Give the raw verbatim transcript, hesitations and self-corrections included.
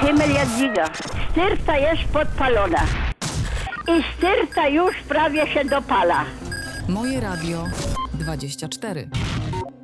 Himmel Jadwiga. Styrta jest podpalona. I styrta już prawie się dopala. Moje Radio dwadzieścia cztery.